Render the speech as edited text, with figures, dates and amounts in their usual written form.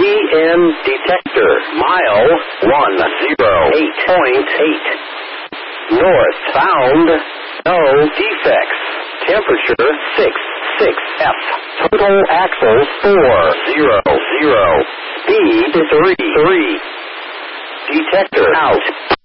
EM detector. Mile 108.8. North bound. No defects. Temperature 6 Total axles 400. Speed 3. Detector out.